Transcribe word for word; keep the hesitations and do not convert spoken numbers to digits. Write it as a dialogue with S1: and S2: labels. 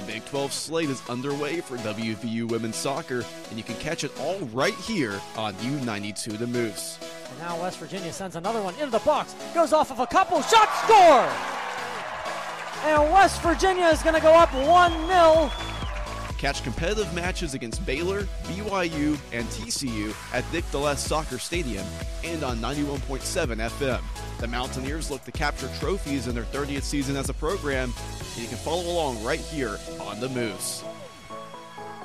S1: Big twelve slate is underway for W V U women's soccer, and you can catch it all right here on U ninety-two The Moose.
S2: And now West Virginia sends another one into the box. Goes off of a couple. Shot, score! And West Virginia is going to go up one nil.
S1: Catch competitive matches against Baylor, B Y U, and T C U at Dick DeLess Soccer Stadium and on ninety-one point seven F M. The Mountaineers look to capture trophies in their thirtieth season as a program, and you can follow along right here on The Moose.